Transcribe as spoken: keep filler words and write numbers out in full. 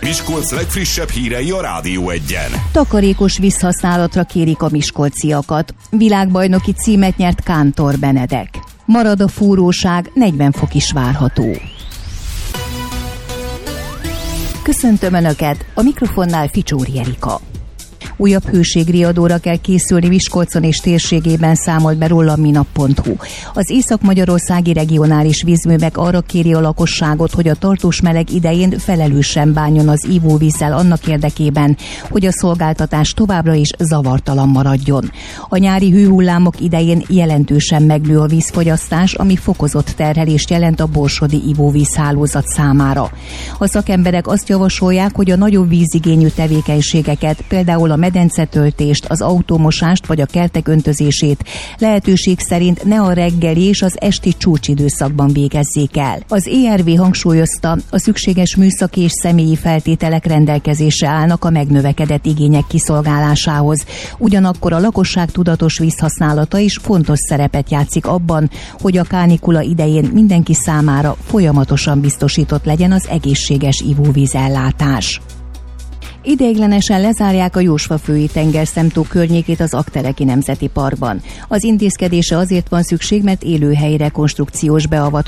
Miskolc legfrissebb hírei a Rádió Egyen. Takarékos vízhasználatra kérik a miskolciakat. Világbajnoki címet nyert Kántor Benedek. Marad a fúróság, negyven fok is várható. Köszöntöm Önöket, a mikrofonnál Ficsóri Erika. Újabb hőségriadóra kell készülni Miskolcon és térségében, számolt be róla a minap pont hu. Az észak-magyarországi regionális vízművek arra kéri a lakosságot, hogy a tartós meleg idején felelősen bánjon az ivóvízzel annak érdekében, hogy a szolgáltatás továbbra is zavartalan maradjon. A nyári hőhullámok idején jelentősen megnő a vízfogyasztás, ami fokozott terhelést jelent a borsodi ivóvízhálózat számára. A szakemberek azt javasolják, hogy a nagyobb vízigényű tevékenységeket, például a medencetöltést, az autómosást vagy a kertek öntözését lehetőség szerint ne a reggeli és az esti csúcsidőszakban végezzék el. Az é er vé hangsúlyozta, a szükséges műszaki és személyi feltételek rendelkezésre állnak a megnövekedett igények kiszolgálásához. Ugyanakkor a lakosság tudatos vízhasználata is fontos szerepet játszik abban, hogy a kánikula idején mindenki számára folyamatosan biztosított legyen az egészséges ivóvízellátás. Ideiglenesen lezárják a Jósvafői tengerszemtó környékét az Aggteleki Nemzeti Parkban. Az intézkedésre azért van szükség, mert élőhelyi rekonstrukciós beavatkozás